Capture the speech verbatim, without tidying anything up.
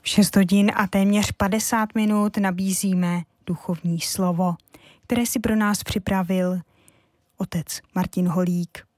V šest hodin a téměř padesát minut nabízíme duchovní slovo, které si pro nás připravil otec Martin Holík.